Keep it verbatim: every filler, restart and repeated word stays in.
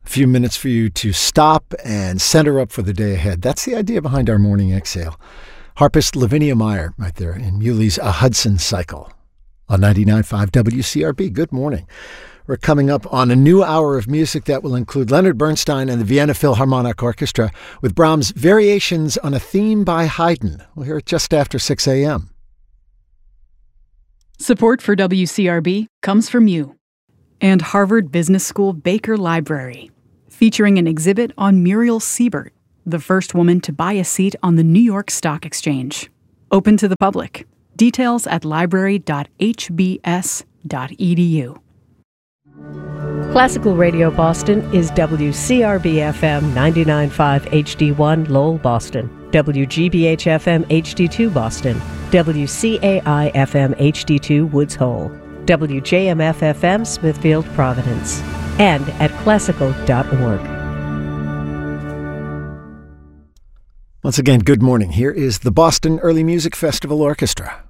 A few minutes for you to stop and center up for the day ahead. That's the idea behind our morning exhale. Harpist Lavinia Meyer right there in Muley's A Hudson Cycle on ninety-nine point five W C R B. Good morning. We're coming up on a new hour of music that will include Leonard Bernstein and the Vienna Philharmonic Orchestra with Brahms' Variations on a Theme by Haydn. We'll hear it just after six a.m. Support for W C R B comes from you and Harvard Business School Baker Library, featuring an exhibit on Muriel Siebert, the first woman to buy a seat on the New York Stock Exchange. Open to the public. Details at library dot h b s dot e d u. Classical Radio Boston is W C R B F M ninety-nine point five H D one Lowell, Boston, W G B H F M H D two Boston, W C A I F M H D two Woods Hole, W J M F F M Smithfield, Providence, and at classical dot org. Once again, good morning. Here is the Boston Early Music Festival Orchestra.